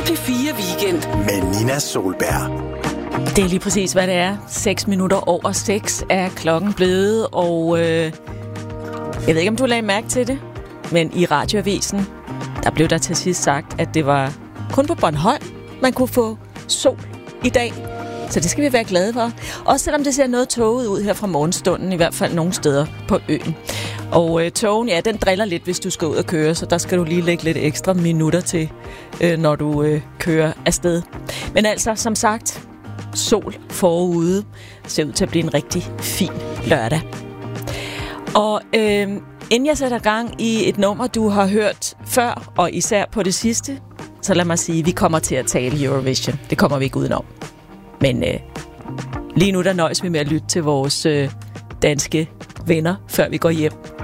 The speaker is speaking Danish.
P4 Weekend med Nina Solberg. Det er lige præcis, hvad det er. 6 minutter over 6 er klokken blevet, og jeg ved ikke, om du lagde mærke til det, men i radioavisen, der blev der til sidst sagt, at det var kun på Bornholm, man kunne få sol i dag. Så det skal vi være glade for. Også selvom det ser noget tåget ud her fra morgenstunden, i hvert fald nogle steder på øen. Og togen, ja, den driller lidt, hvis du skal ud og køre, så der skal du lige lægge lidt ekstra minutter til, når du kører afsted. Men altså, som sagt, sol forude. Ser ud til at blive en rigtig fin lørdag. Og inden jeg sætter gang i et nummer, du har hørt før, og især på det sidste, så lad mig sige, at vi kommer til at tale Eurovision. Det kommer vi ikke udenom. Men lige nu, der nøjes vi med at lytte til vores danske venner, før vi går hjem.